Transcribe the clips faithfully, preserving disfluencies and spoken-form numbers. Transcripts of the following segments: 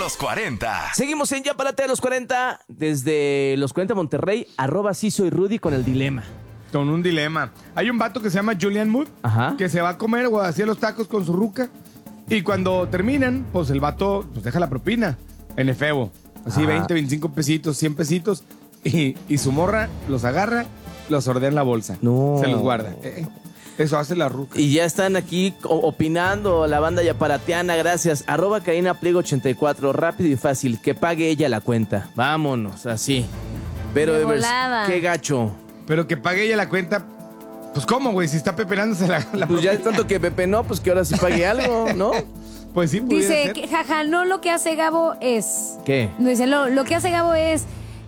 los cuarenta. Seguimos en Ya Párate de los cuarenta, desde los cuarenta Monterrey, arroba sí soy Rudy con el dilema. Con un dilema. Hay un vato que se llama Julian Mood, Ajá. que se va a comer o hacía los tacos con su ruca. Y cuando terminan, pues el vato pues deja la propina en efebo. Así Ajá. veinte, veinticinco pesitos, cien pesitos. Y, y su morra los agarra, los ordena en la bolsa. No. Se los guarda. Eh, eso hace la ruca. Y ya están aquí opinando la banda yaparatiana, gracias. Arroba Karina Pliego ochenta y cuatro, rápido y fácil, que pague ella la cuenta. Vámonos, así. Pero De de verdad, volada. qué gacho. Pero que pague ella la cuenta. Pues cómo, güey, si está pepenándose la, la Pues ya propina. es tanto que Pepe no, pues que ahora sí pague algo, ¿no? Pues sí, pudiera Dice, ser. que, jaja, no, lo que hace Gabo es... ¿Qué? No, dice, lo, lo que hace Gabo es...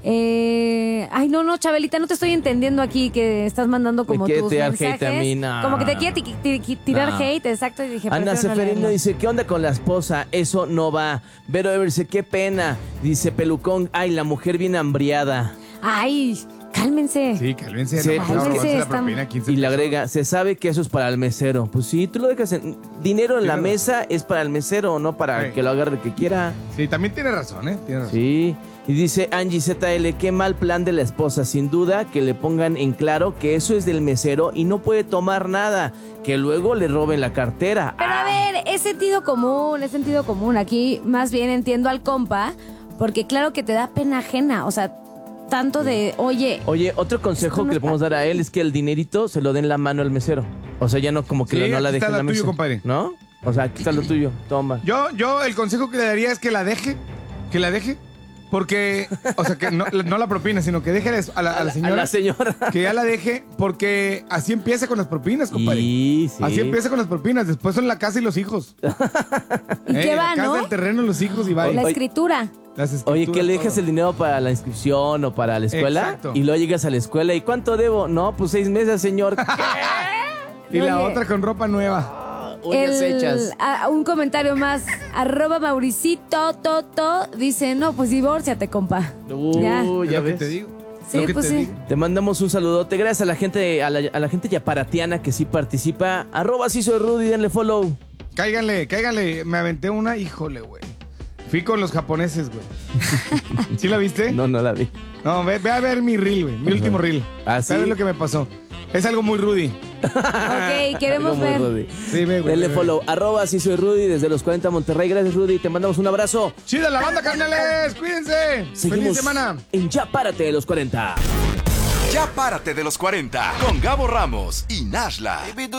Eh, ay, no, no, Chabelita, no te estoy entendiendo aquí que estás mandando como quiere tus tirar mensajes. hate a mí, no. Como que te quiere ti- ti- ti- tirar No. hate, exacto. Y dije, Ana prefiero no Seferino leerlo. dice, ¿qué onda con la esposa? Eso no va. Vero Ever dice, qué pena. Dice Pelucón, ay, la mujer bien hambriada. Ay, cálmense. Sí, cálmense. Sí, no, cálmense, no, robarse la están- propina, quince Y le pesos. agrega, se sabe que eso es para el mesero. Pues sí, tú lo dejas en... Dinero en la verdad. mesa es para el mesero, no para Sí. que lo agarre el que quiera. Sí, también tiene razón, ¿eh? Tiene razón. Sí. Y dice Angie Z L, qué mal plan de la esposa. Sin duda que le pongan en claro que eso es del mesero y no puede tomar nada. Que luego le roben la cartera. Pero a ver, es sentido común, es sentido común. Aquí más bien entiendo al compa, porque claro que te da pena ajena. O sea, tanto de, oye, Oye, otro consejo Esto no que le es podemos dar a él es que el dinerito se lo den la mano al mesero. O sea, ya no como que Sí, lo- no la aquí deje está en la lo tuyo, mesa. compadre. ¿No? O sea, aquí está lo tuyo. Toma. Yo, yo el consejo que le daría es que la deje, que la deje, porque, o sea, que no, no la propina, sino que deje a la, a la señora, A la señora. que ya la deje, porque así empieza con las propinas, compadre. Y, sí. Así empieza con las propinas, después son la casa y los hijos. ¿y Eh, qué la va, casa, no? el terreno, los hijos y va. La Oye, escritura. Las Oye, escrituras, que le dejes todo. el dinero para la inscripción o para la escuela. Exacto. Y luego llegas a la escuela. ¿Y cuánto debo? No, pues seis meses, señor. Y la Oye. otra con ropa nueva. Uñas El- hechas. a- un comentario más. Arroba Mauricito Toto dice, no, pues divórciate, compa. Uh, Ya. ya Lo que ves. te digo. Sí, Lo que pues te sí. digo. Te mandamos un saludote. Gracias a la gente, a la, a la gente yaparatiana que sí participa. Arroba sí soy Rudy, denle follow. Cáiganle, cáiganle. Me aventé una, híjole, güey. Fui con los japoneses, güey. ¿Sí la viste? No, no la vi. No, ve, ve a ver mi reel, güey. Mi último reel. ¿Ah, sí? Ve a ver lo que me pasó. Es algo muy Rudy. Ok, queremos Algo muy ver. Rudy. Sí, ve, güey. Denle ve, ve. follow. Arroba sí soy Rudy desde los cuarenta Monterrey. Gracias, Rudy. Te mandamos un abrazo. ¡Chida la banda, carnales! ¡Cuídense! ¡Feliz Seguimos semana! en Ya Párate de los cuarenta. Ya párate de los cuarenta con Gabo Ramos y Nashla.